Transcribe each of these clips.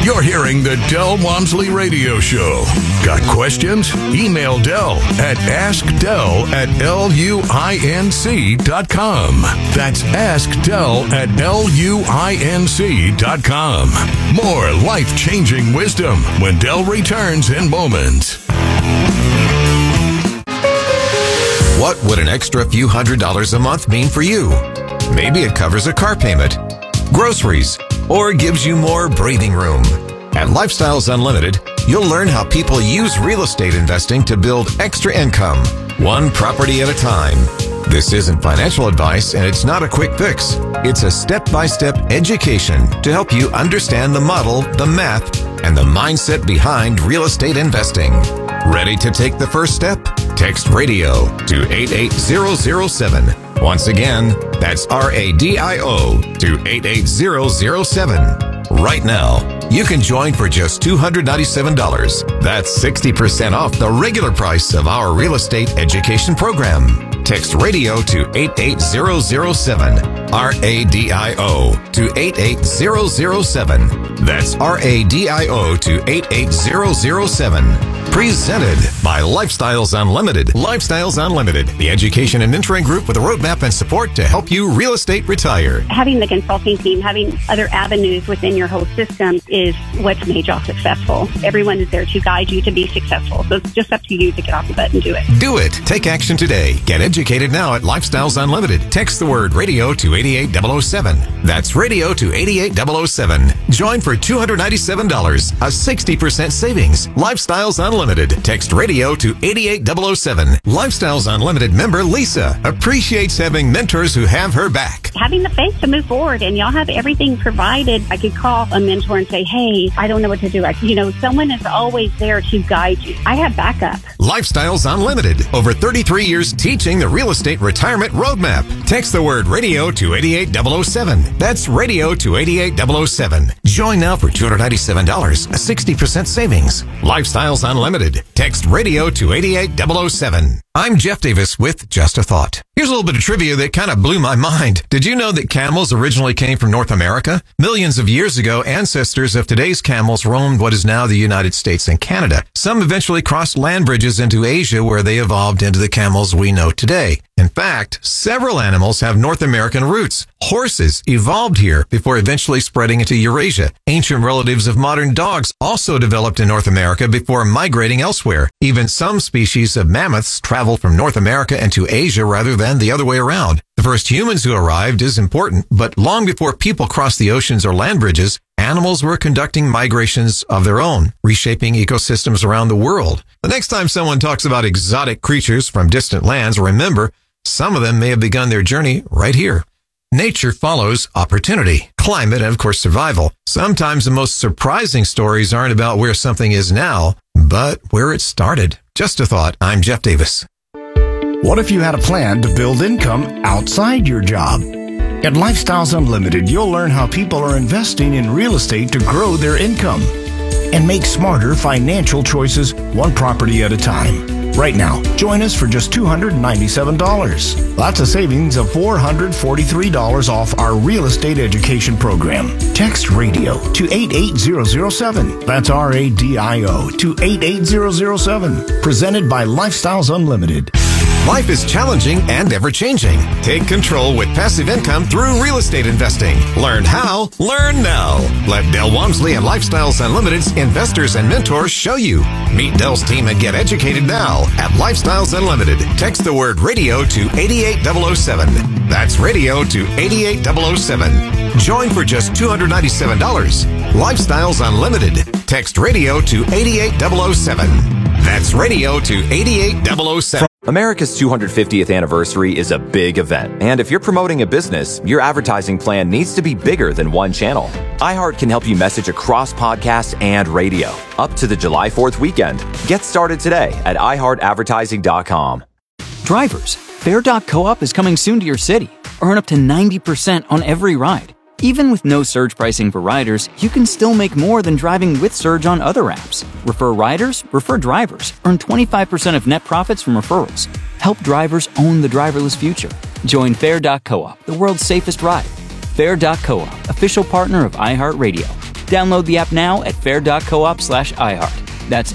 You're hearing the Del Walmsley Radio Show. Got questions? Email Del at askdel@luinc.com. That's askdel@luinc.com. More life-changing wisdom when Del returns in moments. What would an extra few $100s a month mean for you? Maybe it covers a car payment, groceries, or gives you more breathing room. At Lifestyles Unlimited, you'll learn how people use real estate investing to build extra income, one property at a time. This isn't financial advice, and it's not a quick fix. It's a step-by-step education to help you understand the model, the math, and the mindset behind real estate investing. Ready to take the first step? Text RADIO to 88007. Once again, that's RADIO to 88007. Right now, you can join for just $297. That's 60% off the regular price of our real estate education program. Text RADIO to 88007. RADIO to 88007. That's RADIO to 88007. Presented by Lifestyles Unlimited. Lifestyles Unlimited, the education and mentoring group with a roadmap and support to help you real estate retire. Having the consulting team, having other avenues within your whole system is what's made y'all successful. Everyone is there to guide you to be successful. So it's just up to you to get off the butt and do it. Do it. Take action today. Get educated now at Lifestyles Unlimited. Text the word RADIO to 88007. That's RADIO to 88007. Join for $297, a 60% savings. Lifestyles Unlimited. Text RADIO to 88007. Lifestyles Unlimited member Lisa appreciates having mentors who have her back. Having the faith to move forward, and y'all have everything provided. I could call a mentor and say, hey, I don't know what to do. Someone is always there to guide you. I have backup. Lifestyles Unlimited. Over 33 years teaching the real estate retirement roadmap. Text the word RADIO to 88007. That's RADIO to 88007. Join now for $297, a 60% savings. Lifestyles Unlimited. Text RADIO to 88007. I'm Jeff Davis with Just a Thought. Here's a little bit of trivia that kind of blew my mind. Did you know that camels originally came from North America? Millions of years ago, ancestors of today's camels roamed what is now the United States and Canada. Some eventually crossed land bridges into Asia, where they evolved into the camels we know today. In fact, several animals have North American roots. Horses evolved here before eventually spreading into Eurasia. Ancient relatives of modern dogs also developed in North America before migrating elsewhere. Even some species of mammoths traveled from North America into Asia rather than the other way around. The first humans who arrived is important, but long before people crossed the oceans or land bridges, animals were conducting migrations of their own, reshaping ecosystems around the world. The next time someone talks about exotic creatures from distant lands, remember, some of them may have begun their journey right here. Nature follows opportunity, climate, and of course survival. Sometimes the most surprising stories aren't about where something is now, but where it started. Just a thought. I'm Jeff Davis. What if you had a plan to build income outside your job? At Lifestyles Unlimited, you'll learn how people are investing in real estate to grow their income and make smarter financial choices one property at a time. Right now, join us for just $297. That's a savings of $443 off our real estate education program. Text RADIO to 88007. That's RADIO to 88007. Presented by Lifestyles Unlimited. Life is challenging and ever-changing. Take control with passive income through real estate investing. Learn how, learn now. Let Del Walmsley and Lifestyles Unlimited's investors and mentors show you. Meet Del's team and get educated now at Lifestyles Unlimited. Text the word RADIO to 88007. That's RADIO to 88007. Join for just $297. Lifestyles Unlimited. Text RADIO to 88007. That's RADIO to 88007. America's 250th anniversary is a big event, and if you're promoting a business, your advertising plan needs to be bigger than one channel. iHeart can help you message across podcasts and radio up to the July 4th weekend. Get started today at iHeartAdvertising.com. Drivers, Fair.coop is coming soon to your city. Earn up to 90% on every ride. Even with no surge pricing for riders, you can still make more than driving with surge on other apps. Refer riders, refer drivers. Earn 25% of net profits from referrals. Help drivers own the driverless future. Join Fair.coop, the world's safest ride. Fair.coop, official partner of iHeartRadio. Download the app now at fair.coop/iHeart. That's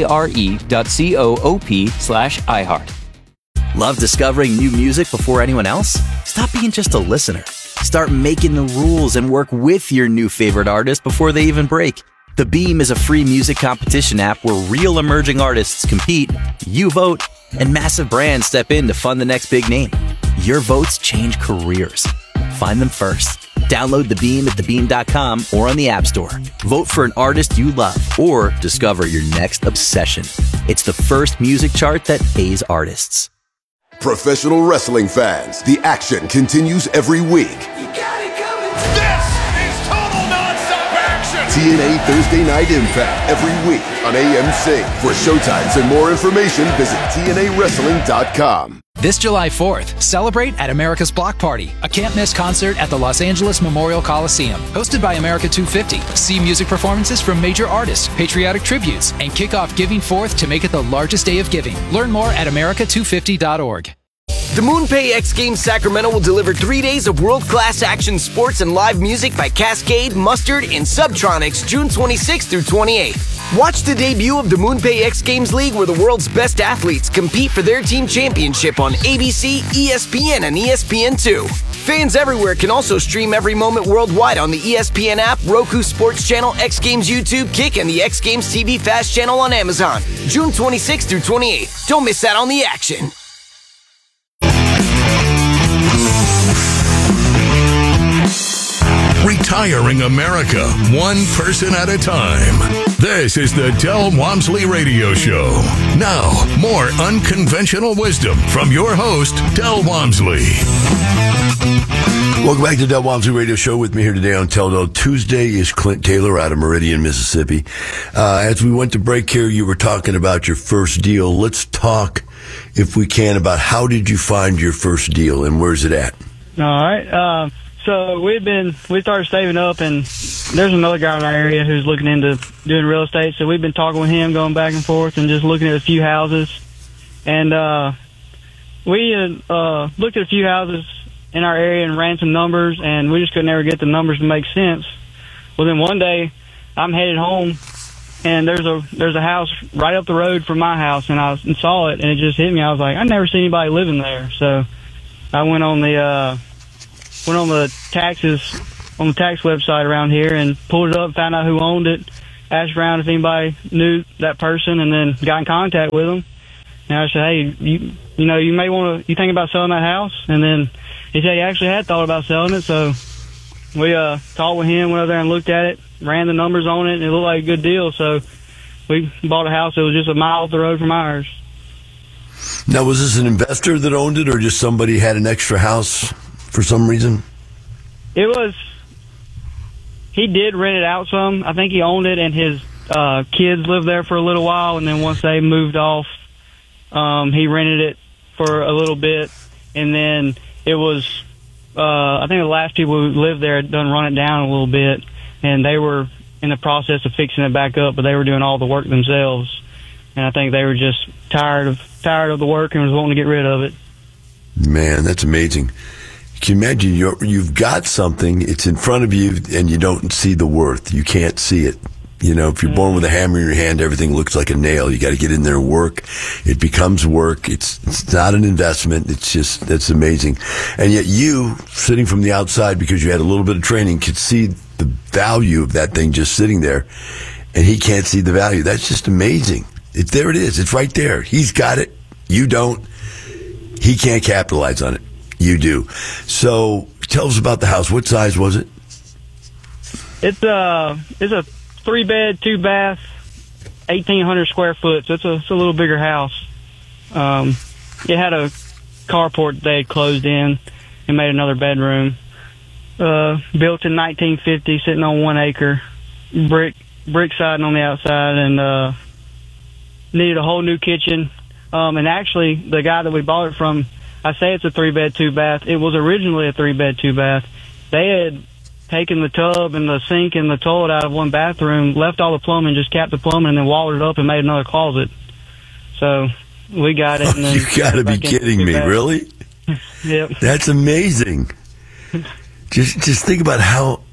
FARE.coop/iHeart. Love discovering new music before anyone else? Stop being just a listener. Start making the rules and work with your new favorite artist before they even break. The Beam is a free music competition app where real emerging artists compete, you vote, and massive brands step in to fund the next big name. Your votes change careers. Find them first. Download The Beam at thebeam.com or on the App Store. Vote for an artist you love or discover your next obsession. It's the first music chart that pays artists. Professional wrestling fans, the action continues every week. You got it coming. This is total nonstop action. TNA Thursday Night Impact every week on AMC. For showtimes and more information, visit TNAWrestling.com. This July 4th, celebrate at America's Block Party, a can't-miss concert at the Los Angeles Memorial Coliseum. Hosted by America 250. See music performances from major artists, patriotic tributes, and kick off Giving Forth to make it the largest day of giving. Learn more at America250.org. The MoonPay X Games Sacramento will deliver 3 days of world-class action sports and live music by Cascade, Mustard, and Subtronics June 26th through 28th. Watch the debut of the MoonPay X Games League where the world's best athletes compete for their team championship on ABC, ESPN, and ESPN2. Fans everywhere can also stream every moment worldwide on the ESPN app, Roku Sports Channel, X Games YouTube, Kick, and the X Games TV Fast channel on Amazon. June 26th through 28th. Don't miss out on the action. Retiring America, one person at a time. This is the Del Walmsley Radio Show. Now, more unconventional wisdom from your host, Del Walmsley. Welcome back to Del Walmsley Radio Show. With me here today on Del Tuesday is Clint Taylor out of Meridian, Mississippi. As we went to break here, you were talking about your first deal. Let's talk, if we can, about how did you find your first deal and where's it at? All right. So we started saving up, and there's another guy in our area who's looking into doing real estate. So we've been talking with him, going back and forth, and just looking at a few houses. And we looked at a few houses in our area and ran some numbers, and we just could never get the numbers to make sense. Well, then one day I'm headed home, and there's a house right up the road from my house, and I saw it, and it just hit me. I was like, I never seen anybody living there. So I went on the tax website around here and pulled it up, found out who owned it, asked around if anybody knew that person, and then got in contact with them. And I said, hey, you may want to, you think about selling that house? And then he said he actually had thought about selling it. So we talked with him, went over there and looked at it, ran the numbers on it, and it looked like a good deal. So we bought a house that was just a mile up the road from ours. Now, was this an investor that owned it, or just somebody had an extra house for some reason? He did rent it out some. I think he owned it, and his kids lived there for a little while, and then once they moved off, he rented it for a little bit, and then it was, I think the last people who lived there had done run it down a little bit, and they were in the process of fixing it back up, but they were doing all the work themselves, and I think they were just tired of the work and was wanting to get rid of it. Man, that's amazing. Can you imagine you've got something, it's in front of you, and you don't see the worth. You can't see it. You know, if you're born with a hammer in your hand, everything looks like a nail. You got to get in there and work. It becomes work. It's not an investment. That's amazing. And yet you, sitting from the outside because you had a little bit of training, could see the value of that thing just sitting there, and he can't see the value. That's just amazing. There it is. It's right there. He's got it. You don't. He can't capitalize on it. You do. So tell us about the house. What size was it? It's a 3-bed, 2-bath, 1,800 square foot. So it's a little bigger house. It had a carport they had closed in and made another bedroom. Built in 1950, sitting on 1 acre, brick siding on the outside, and needed a whole new kitchen. And actually, the guy that we bought it from, I say it's a 3-bed, 2-bath. It was originally a 3-bed, 2-bath. They had taken the tub and the sink and the toilet out of one bathroom, left all the plumbing, just capped the plumbing, and then walled it up and made another closet. So we got it. And then you got to be kidding me, really? Yep. That's amazing. Just think about how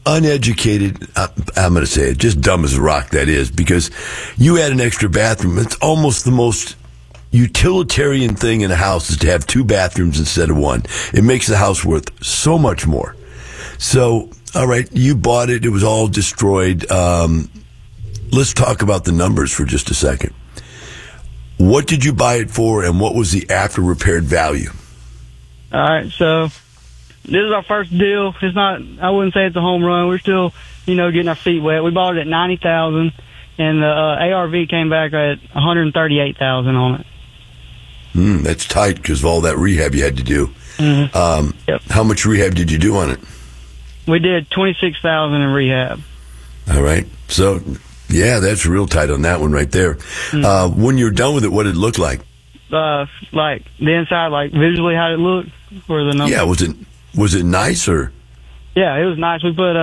uneducated, I'm going to say it, just dumb as a rock that is, because you add an extra bathroom. It's almost the most utilitarian thing in a house is to have 2 bathrooms instead of 1. It makes the house worth so much more. So, all right, you bought it. It was all destroyed. Let's talk about the numbers for just a second. What did you buy it for, and what was the after-repaired value? All right, so this is our first deal. It's not, I wouldn't say it's a home run. We're still, getting our feet wet. We bought it at $90,000, and the ARV came back at $138,000 on it. That's tight because of all that rehab you had to do. Mm-hmm. Yep. How much rehab did you do on it? We did $26,000 in rehab. All right. So, yeah, that's real tight on that one right there. Mm-hmm. When you're done with it, what did it look like? Like the inside, like visually how it looked, or the numbers? Yeah, was it nice or? Yeah, it was nice. We put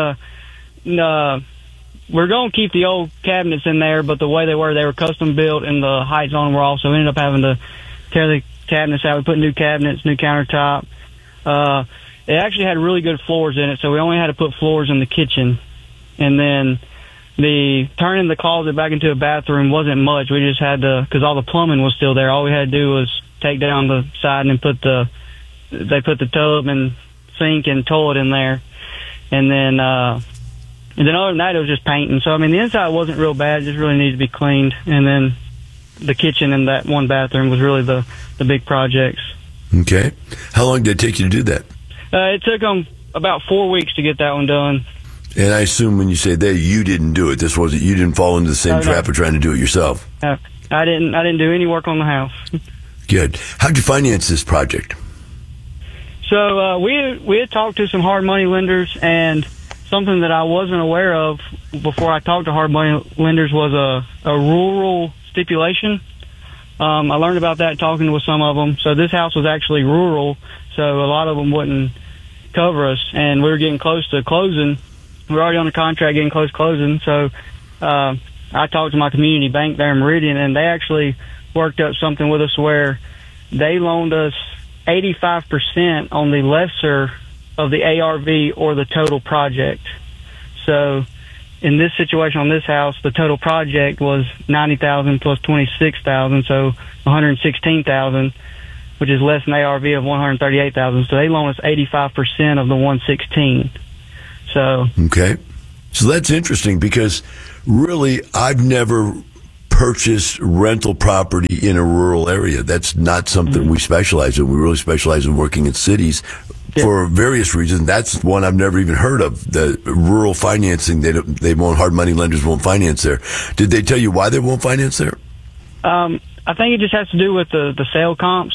we're going to keep the old cabinets in there, but the way they were custom built, and the heights on them were off, so we ended up having to tear the cabinets out. We put new cabinets, new countertop. It actually had really good floors in it, so we only had to put floors in the kitchen. And then turning the closet back into a bathroom wasn't much. We just had to, because all the plumbing was still there. All we had to do was take down the side and they put the tub and sink and toilet in there. And then other than that, it was just painting. So, the inside wasn't real bad. It just really needed to be cleaned. And then the kitchen and that one bathroom was really the big projects. Okay. How long did it take you to do that? It took them about 4 weeks to get that one done. And I assume when you say you didn't do it. You didn't fall into the same trap of trying to do it yourself. No, I didn't do any work on the house. Good. How'd you finance this project? So we had talked to some hard money lenders, and something that I wasn't aware of before I talked to hard money lenders was a rural stipulation. I learned about that talking with some of them. So this house was actually rural, so a lot of them wouldn't cover us, and we were getting close to closing. We were already on the contract, getting close to closing. So I talked to my community bank there in Meridian, and they actually worked up something with us where they loaned us 85% on the lesser of the ARV or the total project. So in this situation on this house, the total project was $90,000 plus $26,000, so $116,000, which is less than ARV of $138,000. So they loan us 85% of the $116,000. So okay, so that's interesting because really I've never purchased rental property in a rural area. That's not something we specialize in. We really specialize in working in cities for various reasons. That's one I've never even heard of. The rural financing, they won't, hard money lenders won't finance there. Did they tell you why they won't finance there? I think it just has to do with the sale comps.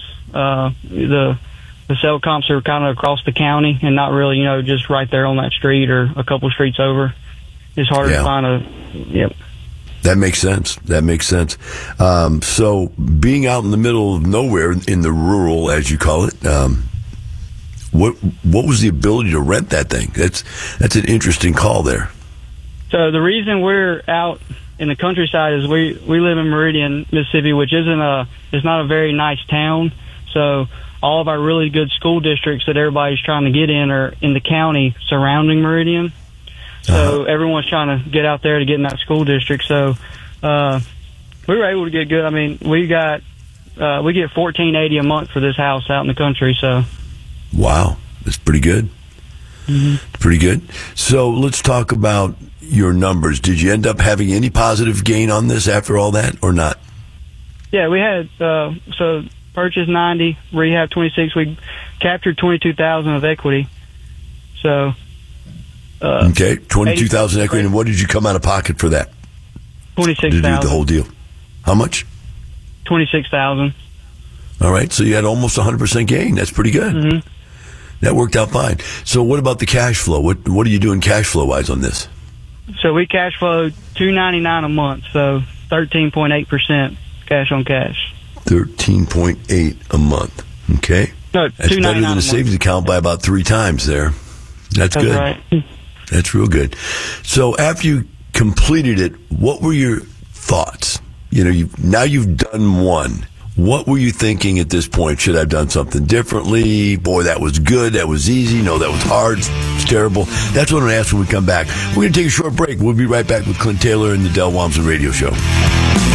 The sale comps are kind of across the county and not really, just right there on that street or a couple streets over. It's harder to find Yep. That makes sense. So being out in the middle of nowhere in the rural, as you call it, what was the ability to rent that thing? That's an interesting call there. So the reason we're out in the countryside is we live in Meridian, Mississippi, which it's not a very nice town. So all of our really good school districts that everybody's trying to get in are in the county surrounding Meridian. So everyone's trying to get out there to get in that school district. So we were able to get good. We get $1,480 a month for this house out in the country. So wow, that's pretty good. Mm-hmm. Pretty good. So let's talk about your numbers. Did you end up having any positive gain on this after all that, or not? Yeah, we had so purchase 90, rehab 26. We captured 22,000 of equity. So. Okay, 22,000 equity, and what did you come out of pocket for that? 26,000. To do the whole deal. How much? 26,000. All right, so you had almost 100% gain. That's pretty good. Mm-hmm. That worked out fine. So what about the cash flow? What are you doing cash flow wise on this? So we cash flowed $299 a month, so 13.8% cash on cash. 13.8 a month. Okay, no, that's better than a savings account by about 3 times there. That's good. Right. That's real good. So after you completed it, what were your thoughts? Now you've done one. What were you thinking at this point? Should I have done something differently? Boy, that was good. That was easy. No, that was hard. It's terrible. That's what I'm going to ask when we come back. We're going to take a short break. We'll be right back with Clint Taylor and the Del Walmsley Radio Show.